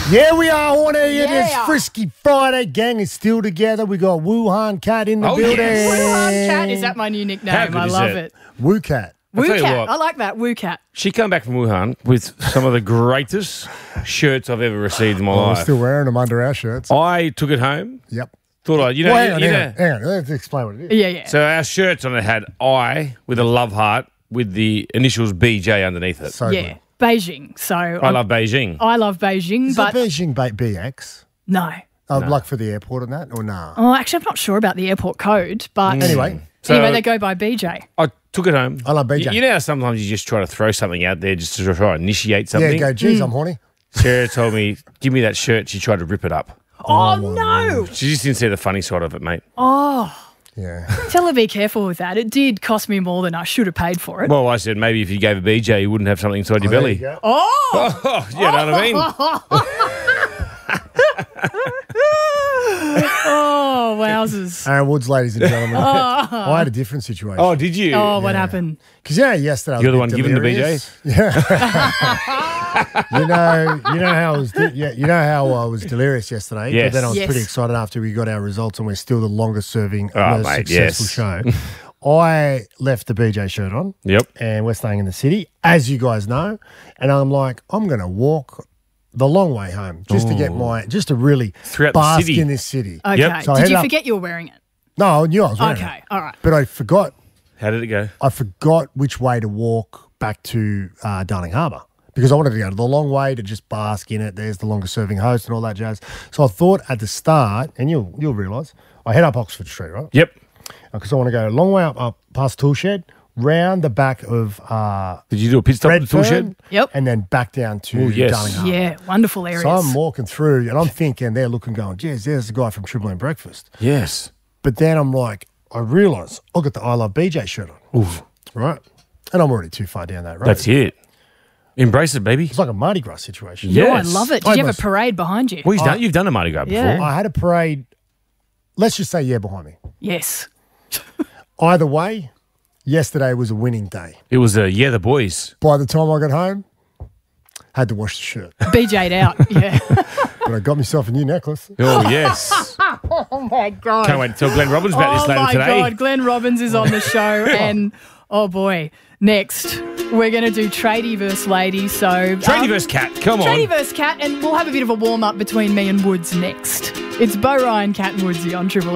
Yeah, we are, Horny. It is Yeah. Frisky Friday. Gang is still together. We got Wuhan Cat in the building. Yes. Wuhan Cat, is that my new How nickname? good I is love it? it. Woo Cat. I'll Woo tell you Cat. what. I like that. Woo Cat. She came back from Wuhan with some of the greatest shirts I've ever received in my We're life. still wearing them under our shirts. I took it home. Yep. Thought I, Well, hang on, you hang know. on, hang on. Let's explain what it is. Yeah, yeah. So our shirts on it had I with a love heart with the initials BJ underneath it. So yeah. good. Beijing. So I love Beijing. I love Beijing, Is but it Beijing BX? no. Like for the airport and that, or nah? Oh, actually, I'm not sure about the airport code, but Anyway, anyway, they go by BJ. I took it home. I love BJ. You know how sometimes you just try to throw something out there just to try to initiate something? yeah, go, geez, I'm horny. Sarah told me, give me that shirt. She tried to rip it up. Oh, no. She just didn't see the funny side of it, mate. Yeah. Tell her be careful with that. It did cost me more than I should have paid for it. Well, I said maybe if you gave a BJ, you wouldn't have something inside your There belly. you go. Oh, you know what I mean? Oh, wowzers. Aaron Woods, ladies and gentlemen. I had a different situation. Oh, did you? Oh, what happened? Because yesterday I was You're the a one bit giving the delirious. you know how I was. You know how I was delirious yesterday. Yes. But then I was Yes. pretty excited after we got our results, and we're still the longest serving, Oh, most mate, successful yes. show. I left the BJ shirt on. Yep. And we're staying in the city, as you guys know. And I'm like, I'm going to walk the long way home just to really Throughout the bask city. in this city. Okay. Yep. So I Did headed you up- forget you were wearing it? No, I knew I was wearing Okay. it. All right. But I forgot How did it go? which way to walk back to Darling Harbour because I wanted to go the long way to just bask in it. There's the longest serving host and all that jazz. So I thought at the start, and you'll realise, I head up Oxford Street, right? Yep. Because I want to go a long way up past Tool Shed, round the back of Did you do a pit stop at the tool Redfern, shed? Yep. and then back down to Oh, yes. Darling Harbour. Yeah, wonderful areas. So I'm walking through and I'm thinking they're looking going, geez, there's the guy from Triple M Breakfast. Yes. But then I'm like, I realise I've got the I Love BJ shirt on. Oof. Right? And I'm already too far down that road. That's it. Embrace it, baby. It's like a Mardi Gras situation. Yeah. Oh, I Yes. love it. Did I you have must- a parade behind you? Well, you've done a Mardi Gras before. Yeah. I had a parade, let's just say, behind me. Yes. Either way, yesterday was a winning day. It was the boys. By the time I got home, had to wash the shirt. BJ'd out. Yeah. But I got myself a new necklace. Oh, yes. Oh, my God. Can't wait to tell Glenn Robbins about this Oh later my today. God, Glenn Robbins is on the show, and oh boy, next we're going to do Tradie versus Lady. So Tradie vs. Cat. Come on. Tradie versus Cat, and we'll have a bit of a warm up between me and Woods next. It's Bo Ryan, Cat and Woodsy on Triple M.